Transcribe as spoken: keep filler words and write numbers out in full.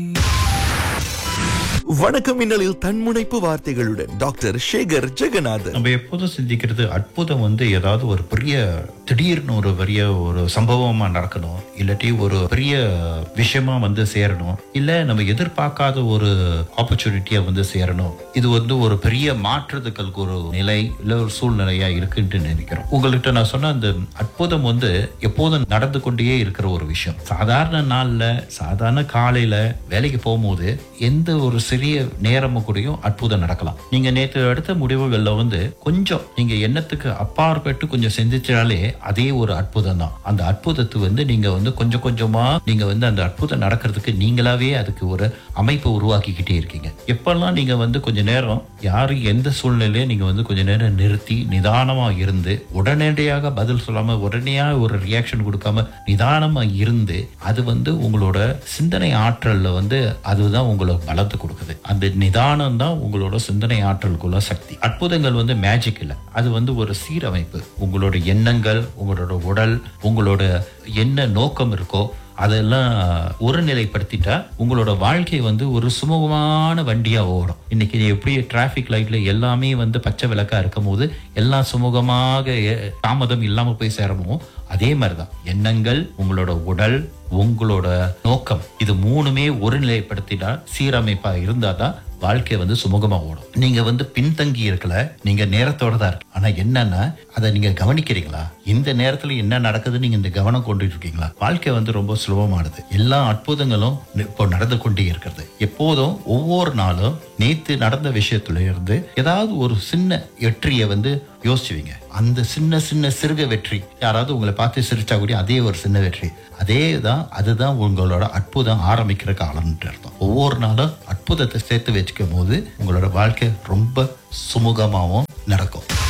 வணக்கம் மின்னலில் தன்முனைப்பு வார்த்தைகளுடன் டாக்டர் சேகர் ஜெகநாதன். நம்ம எப்போதும் சிந்திக்கிறது அற்புதம் வந்து ஏதாவது ஒரு பெரிய திடீர்னு ஒரு பெரிய ஒரு சம்பவமா நடக்கணும், இல்லாட்டி ஒரு பெரிய விஷயமா வந்து சேரணும், இல்ல நம்ம எதிர்பார்க்காத ஒரு ஆப்பர்ச்சுனிட்டியா வந்து சேரணும். இது வந்து ஒரு பெரிய மாற்றுறதுக்கு ஒரு நிலை இல்ல ஒரு சூழ்நிலையா இருக்குன்னு நினைக்கிறோம். உங்கள்கிட்ட நான் சொன்ன அந்த அற்புதம் வந்து எப்போதும் நடந்து கொண்டே இருக்கிற ஒரு விஷயம். சாதாரண நாள்ல சாதாரண காலையில வேலைக்கு போகும்போது எந்த ஒரு சிறிய நேரமும் கூடயும் அற்புதம் நடக்கலாம். நீங்க நேற்று எடுத்த முடிவுகள்ல வந்து கொஞ்சம் நீங்க எண்ணத்துக்கு அப்பாற்பட்டு கொஞ்சம் சிந்திச்சாலே அதே ஒரு அற்புதம் தான். அந்த அற்புதத்தை வந்து நீங்க வந்து கொஞ்சம் கொஞ்சமா நீங்க வந்து அந்த அற்புதம் நடக்கிறதுக்கு நீங்களாவே அதுக்கு ஒரு அமைப்பை உருவாக்கிக்கிட்டே இருக்கீங்க. எப்பெல்லாம் நீங்க வந்து கொஞ்ச நேரம் யாரு எந்த சூழ்நிலையும் நீங்க வந்து கொஞ்ச நேரம் நிறுத்தி நிதானமா இருந்து உடனடியாக பதில் சொல்லாம உடனடியாக ஒரு ரியாக்ஷன் கொடுக்காம நிதானமா இருந்து அது வந்து உங்களோட சிந்தனை ஆற்றல்ல வந்து அதுதான் உங்களுக்கு பலத்தை கொடுக்குது. அந்த நிதானம் தான் உங்களோட சிந்தனை ஆற்றலுக்குள்ள சக்தி. அற்புதங்கள் வந்து மேஜிக் இல்ல, அது வந்து ஒரு சீரமைப்பு. உங்களோட எண்ணங்கள், உங்களோட உடல், உங்களோட என்ன நோக்கம் இருக்கோ அதெல்லாம் ஒருநிலைப்படுத்திட்டா உங்களோட வாழ்க்கை வந்து ஒரு சுமூகமான வண்டியா ஓடும். இன்னைக்கு எப்படி டிராபிக் லைட்ல எல்லாமே வந்து பச்சை விளக்கா இருக்கும் போது எல்லாம் சுமூகமாக தாமதம் இல்லாம போய் சேரணுமோ அதே மாதிரிதான் எண்ணங்கள், உங்களோட உடல், உங்களோட நோக்கம், இது மூணுமே ஒருநிலைப்படுத்திட்டா சீரமைப்பா இருந்தாதான் வாழ்க்கை வந்து சுமூகமா ஓடும். நீங்க வந்து பின்தங்கி இருக்கல, நீங்க நேரத்தோட தான் இருக்கு. ஆனா என்னன்னா அதை நீங்க கவனிக்கிறீங்களா? இந்த நேரத்துல என்ன நடக்குது நீங்க இந்த கவனம் கொண்டு இருக்கீங்களா? வாழ்க்கை வந்து ரொம்ப சுலபமானது. எல்லா அற்புதங்களும் இப்போ நடந்து கொண்டே இருக்கிறது. எப்போதும் ஒவ்வொரு நாளும் நேத்து நடந்த விஷயத்துல இருந்து ஏதாவது ஒரு சின்ன வெற்றியை வந்து யோசிச்சுவீங்க. அந்த சின்ன சின்ன சிறுக வெற்றி, யாராவது உங்களை பார்த்து சிரிச்சா கூட அதே ஒரு சின்ன வெற்றி, அதே தான் அதுதான் உங்களோட அற்புதம் ஆரம்பிக்கிற காலம்னு அர்த்தம். ஒவ்வொரு நாளும் அற்புதத்தை சேர்த்து வச்சுக்கும் போது உங்களோட வாழ்க்கை ரொம்ப சுமூகமாகவும் நடக்கும்.